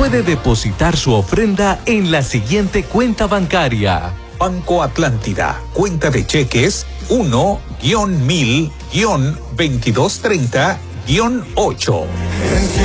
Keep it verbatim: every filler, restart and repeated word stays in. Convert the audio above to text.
puede depositar su ofrenda en la siguiente cuenta bancaria. Banco Atlántida, cuenta de cheques uno mil veintidós treinta ocho.